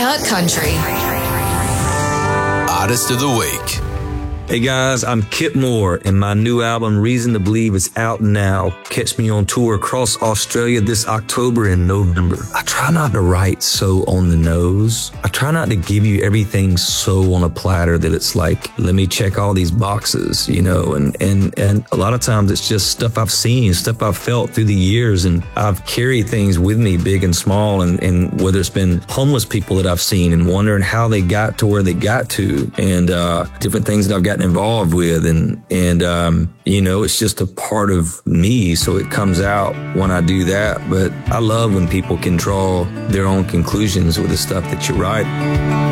iHeart Country. Artist of the Week. Hey guys, I'm Kip Moore, and my new album, Reason to Believe, is out now. Catch me on tour across Australia this October and November. I try not to write so on the nose. I try not to give you everything so on a platter that it's like, let me check all these boxes, you know, and a lot of times it's just stuff I've seen, stuff I've felt through the years, and I've carried things with me, big and small, and whether it's been homeless people that I've seen and wondering how they got to where they got to, and different things that I've gotten involved with, and you know, it's just a part of me, so it comes out when I do that. But I love when people can draw their own conclusions with the stuff that you write.